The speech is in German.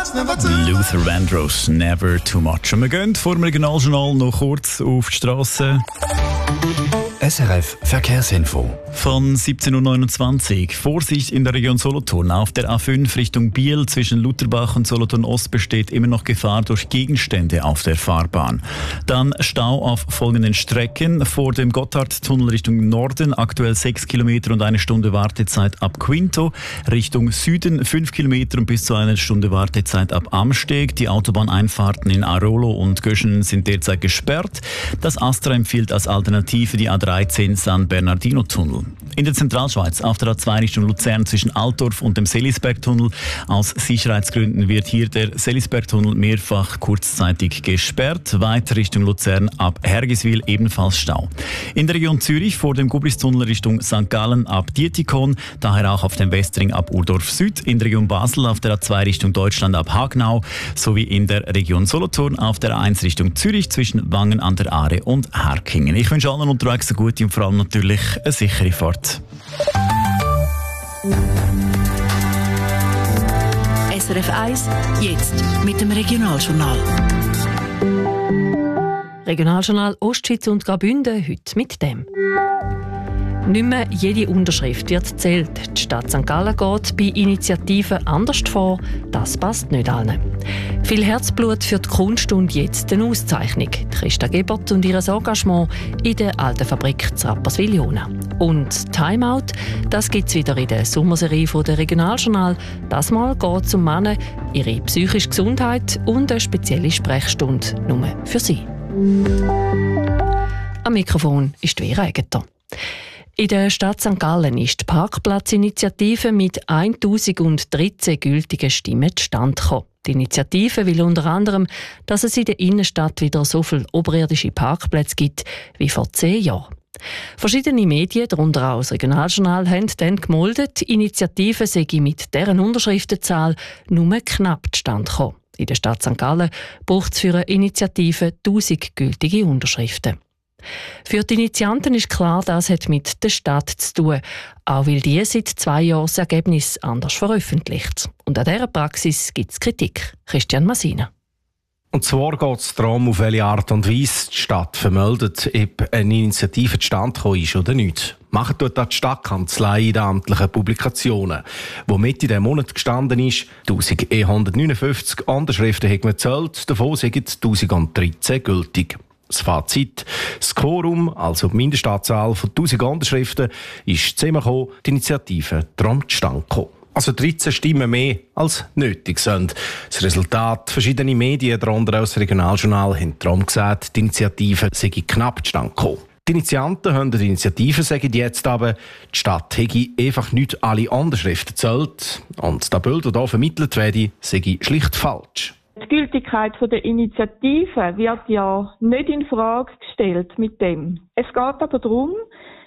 Luther Vandross, Never Too Much. Und wir gehen vor dem Regionaljournal noch kurz auf die Strasse. SRF Verkehrsinfo. Von 17.29 Uhr. Vorsicht in der Region Solothurn. Auf der A5 Richtung Biel zwischen Lutherbach und Solothurn Ost besteht immer noch Gefahr durch Gegenstände auf der Fahrbahn. Dann Stau auf folgenden Strecken. Vor dem Gotthardtunnel Richtung Norden aktuell 6 Kilometer und 1 Stunde Wartezeit ab Quinto. Richtung Süden 5 Kilometer und bis zu 1 Stunde Wartezeit ab Amsteg. Die Autobahneinfahrten in Arolo und Göschen sind derzeit gesperrt. Das Astra empfiehlt als Alternative die A13 San Bernardino-Tunnel. In der Zentralschweiz auf der A2 Richtung Luzern zwischen Altdorf und dem Selisberg-Tunnel. Aus Sicherheitsgründen wird hier der Selisberg-Tunnel mehrfach kurzzeitig gesperrt. Weiter Richtung Luzern ab Hergiswil ebenfalls Stau. In der Region Zürich vor dem Gubris-Tunnel Richtung St. Gallen ab Dietikon, daher auch auf dem Westring ab Urdorf Süd. In der Region Basel auf der A2 Richtung Deutschland ab Hagnau sowie in der Region Solothurn auf der A1 Richtung Zürich zwischen Wangen an der Aare und Herkingen. Ich wünsche allen unterwegs eine gute und vor allem natürlich eine sichere Fahrt. SRF 1, jetzt mit dem Regionaljournal. Regionaljournal Ostschweiz und Graubünden, heute mit dem. Nicht mehr jede Unterschrift wird zählt. Die Stadt St. Gallen geht bei Initiativen anders vor. Das passt nicht allen. Viel Herzblut für die Kunst und jetzt eine Auszeichnung. Christa Gebert und ihr Engagement in der alten Fabrik zu Rapperswil-Jona. Und Timeout, das gibt es wieder in der Sommerserie der Regionaljournal. Das Mal geht es um Männer, ihre psychische Gesundheit und eine spezielle Sprechstunde nur für sie. Am Mikrofon ist Vera Egeter. In der Stadt St. Gallen ist die Parkplatzinitiative mit 1013 gültigen Stimmen zustande gekommen. Die Initiative will unter anderem, dass es in der Innenstadt wieder so viele oberirdische Parkplätze gibt wie vor 10 Jahren. Verschiedene Medien, darunter auch das Regionaljournal, haben dann gemoldet, die Initiative sei mit deren Unterschriftenzahl nur knapp zustande gekommen. In der Stadt St. Gallen braucht es für eine Initiative 1000 gültige Unterschriften. Für die Initianten ist klar, das hat mit der Stadt zu tun, auch weil die seit 2 Jahren das Ergebnis anders veröffentlicht. Und an dieser Praxis gibt es Kritik. Christian Masina. Und zwar geht es darum, auf welche Art und Weise die Stadt vermeldet, ob eine Initiative zustande gekommen ist oder nicht. Machen tut das die Stadtkanzlei in den amtlichen Publikationen, wo Mitte diesem Monat gestanden ist, 1159 Unterschriften hat man gezählt, davon sind 1013 gültig. Das Fazit: das Quorum, also die Mindestanzahl von 1000 Unterschriften, ist zusammengekommen, die Initiative darum zustande gekommen. Also 13 Stimmen mehr als nötig sind. Das Resultat: verschiedene Medien, darunter auch das Regionaljournal, haben darum gesagt, die Initiative sei knapp zustande gekommen. Die Initianten haben die Initiative, sagen jetzt aber, die Stadt hätte einfach nicht alle Unterschriften gezählt. Und der Bild, der hier vermittelt werde, sei schlicht falsch. Die Gültigkeit der Initiative wird ja nicht in Frage gestellt mit dem. Es geht aber darum,